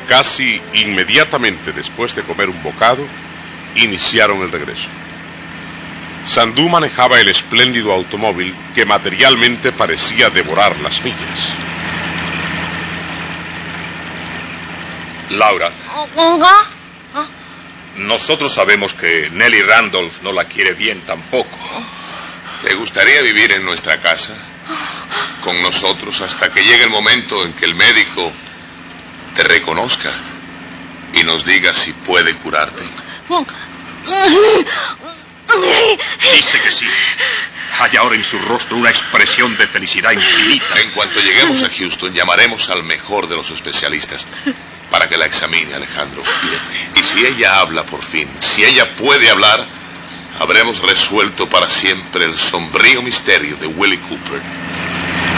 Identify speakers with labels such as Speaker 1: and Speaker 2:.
Speaker 1: Casi inmediatamente después de comer un bocado, iniciaron el regreso. Sandú manejaba el espléndido automóvil que materialmente parecía devorar las millas.
Speaker 2: Laura, nosotros sabemos que Nellie Randolph no la quiere bien tampoco.
Speaker 3: ¿Te gustaría vivir en nuestra casa? Con nosotros hasta que llegue el momento en que el médico te reconozca y nos diga si puede curarte.
Speaker 2: Dice que sí. Hay ahora en su rostro una expresión de felicidad infinita.
Speaker 3: En cuanto lleguemos a Houston, llamaremos al mejor de los especialistas para que la examine, Alejandro. Y si ella habla por fin, si ella puede hablar, habremos resuelto para siempre el sombrío misterio de Willie Cooper.